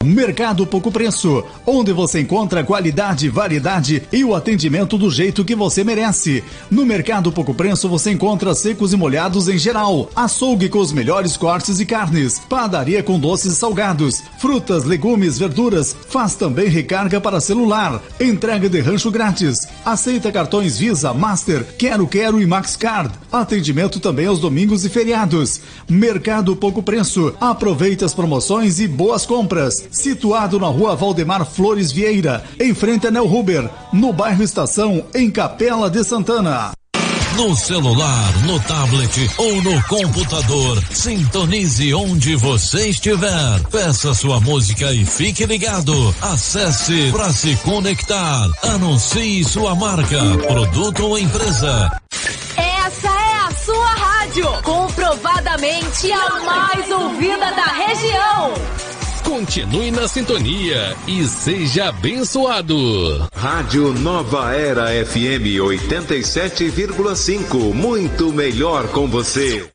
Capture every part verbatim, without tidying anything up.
Mercado Pouco Preço, onde você encontra qualidade, variedade e o atendimento do jeito que você merece. No Mercado Pouco Preço você encontra secos e molhados em geral, açougue com os melhores cortes e carnes, padaria com doces e salgados, frutas, legumes, verduras, faz também recarga para celular, entrega de rancho grátis, aceita cartões Visa, Master, Quero Quero e MaxCard, atendimento também aos domingos e feriados. Mercado Pouco Preço, aproveite as promoções e boas compras. Situado na rua Valdemar Flores Vieira, em frente a Nel Huber, no bairro Estação, em Capela de Santana. No celular, no tablet ou no computador, sintonize onde você estiver. Peça sua música e fique ligado. Acesse para se conectar. Anuncie sua marca, produto ou empresa. Essa é a sua rádio, comprovadamente a mais ouvida da região. Continue na sintonia e seja abençoado. Rádio Nova Era F M oitenta e sete vírgula cinco, muito melhor com você.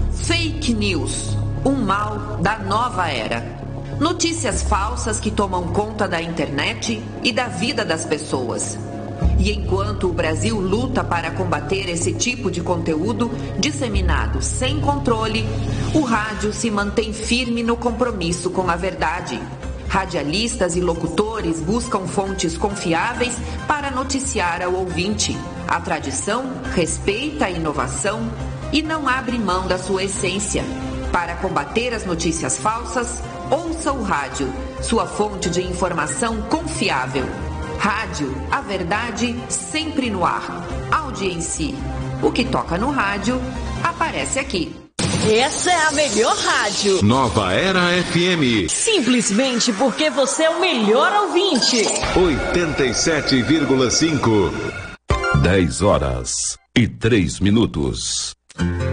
Fake news, um mal da nova era. Notícias falsas que tomam conta da internet e da vida das pessoas. E enquanto o Brasil luta para combater esse tipo de conteúdo disseminado sem controle, o rádio se mantém firme no compromisso com a verdade. Radialistas e locutores buscam fontes confiáveis para noticiar ao ouvinte. A tradição respeita a inovação e não abre mão da sua essência. Para combater as notícias falsas, ouça o rádio, sua fonte de informação confiável. Rádio, a verdade sempre no ar. Audiência. O que toca no rádio, aparece aqui. Essa é a melhor rádio. Nova Era F M. Simplesmente porque você é o melhor ouvinte. oitenta e sete vírgula cinco. dez horas e três minutos.